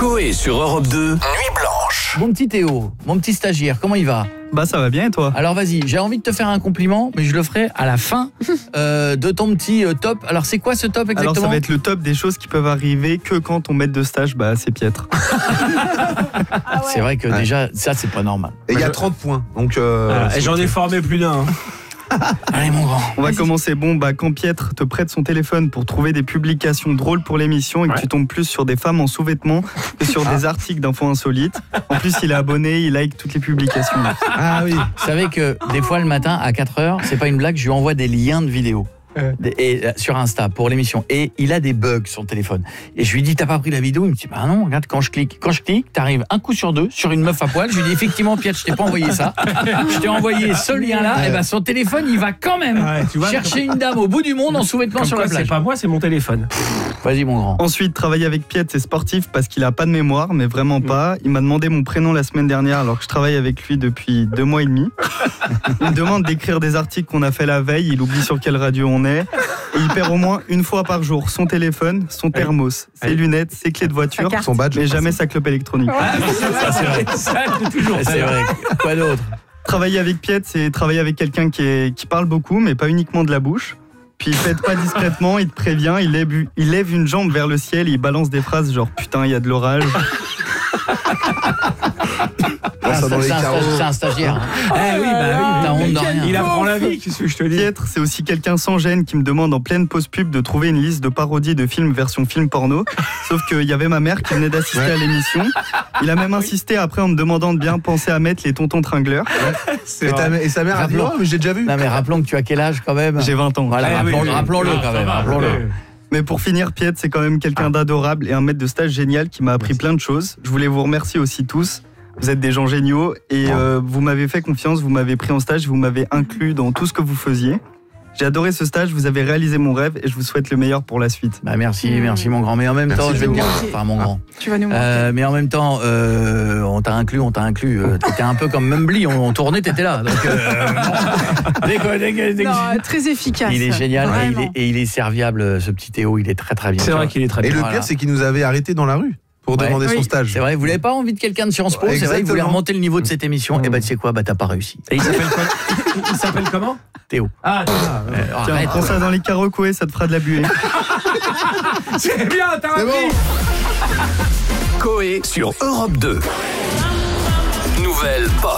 Coé sur Europe 2, Nuit Blanche. Mon petit Théo, mon petit stagiaire, comment il va ? Bah ça va bien et toi ? Alors vas-y, j'ai envie de te faire un compliment, mais je le ferai à la fin de ton petit top. Alors c'est quoi ce top exactement ? Alors ça va être le top des choses qui peuvent arriver que quand ton maître de stage, c'est piètre. C'est vrai que déjà, ça c'est pas normal. Et il y a 30 points. Donc, et j'en ai formé plus d'un. Allez mon grand. On va commencer. Quand Pietre te prête son téléphone pour trouver des publications drôles pour l'émission et que tu tombes plus sur des femmes en sous-vêtements que sur des articles d'infos insolites. En plus, il est abonné, il like toutes les publications. Ah oui. Vous savez que des fois le matin à 4h, c'est pas une blague, je lui envoie des liens de vidéos. Sur Insta pour l'émission, et il a des bugs sur le téléphone, et je lui dis t'as pas pris la vidéo, il me dit bah non, regarde, quand je clique t'arrives un coup sur deux sur une meuf à poil. Je lui dis effectivement Pierre, je t'ai pas envoyé ça, je t'ai envoyé ce lien là, et son téléphone il va quand même chercher une dame au bout du monde en sous-vêtements sur la plage. C'est pas moi, c'est mon téléphone. Vas-y mon grand. Ensuite, travailler avec Pietre, c'est sportif parce qu'il a pas de mémoire, mais vraiment pas. Il m'a demandé mon prénom la semaine dernière alors que je travaille avec lui depuis 2 mois et demi. Il me demande d'écrire des articles qu'on a fait la veille, il oublie sur quelle radio on est. Et il perd au moins une fois par jour son téléphone, son thermos, ses lunettes, ses clés de voiture, son badge, mais jamais sa clope électronique. C'est vrai. Quoi d'autre ? Travailler avec Pietre, c'est travailler avec quelqu'un qui parle beaucoup, mais pas uniquement de la bouche. Puis il pète pas discrètement, il te prévient, il lève une jambe vers le ciel et il balance des phrases genre « Putain, il y a de l'orage ». C'est un stagiaire. T'as honte de rien. Il apprend la vie, qu'est-ce que je te dis ? Pietre, c'est aussi quelqu'un sans gêne qui me demande en pleine pause pub de trouver une liste de parodies de films version film porno. Sauf qu'il y avait ma mère qui venait d'assister à l'émission. Il a même insisté après en me demandant de bien penser à mettre les tontons tringleurs. Et sa mère a dit mais j'ai déjà vu. Non mais rappelons que tu as quel âge quand même ? J'ai 20 ans. Voilà, rappelons-le quand même. Rappelons-le. Mais pour finir, Pietre, c'est quand même quelqu'un d'adorable et un maître de stage génial qui m'a appris plein de choses. Je voulais vous remercier aussi tous. Vous êtes des gens géniaux et vous m'avez fait confiance, vous m'avez pris en stage, vous m'avez inclus dans tout ce que vous faisiez. J'ai adoré ce stage, vous avez réalisé mon rêve et je vous souhaite le meilleur pour la suite. Merci mon grand. Mais en même temps, je vais te dire, mon grand. Tu vas nous manquer. Mais en même temps, on t'a inclus. T'étais un peu comme Mumbly, on tournait, t'étais là. Donc, non, très efficace. Il est génial et il est serviable, ce petit Théo. Il est très très bien. C'est vrai qu'il est très bien. Et le pire, c'est qu'il nous avait arrêtés dans la rue pour demander son stage. C'est vrai, vous n'avez pas envie de quelqu'un de Sciences Po, c'est vrai, vous voulez remonter le niveau de cette émission, et tu sais quoi, t'as pas réussi. Et il s'appelle comment ? Théo. Tiens, prends ça dans les carreaux, Coé, ça te fera de la buée. C'est bien, t'as appris. Coé sur Europe 2. Nouvelle pop.